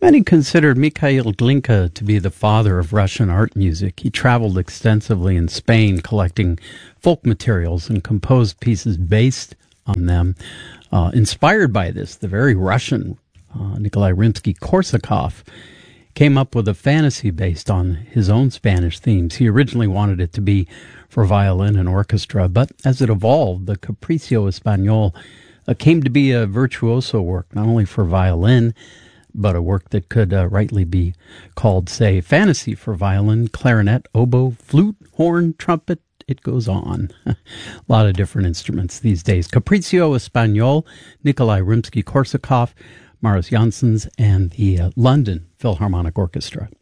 Many considered Mikhail Glinka to be the father of Russian art music. He traveled extensively in Spain collecting folk materials and composed pieces based on them. Inspired by this, the very Russian Nikolai Rimsky-Korsakov came up with a fantasy based on his own Spanish themes. He originally wanted it to be for violin and orchestra, but as it evolved, the Capriccio Español came to be a virtuoso work, not only for violin, but a work that could rightly be called, say, fantasy for violin, clarinet, oboe, flute, horn, trumpet. It goes on. A lot of different instruments these days. Capriccio Español, Nikolai Rimsky-Korsakov, Maris Janssens, and the London Philharmonic Orchestra.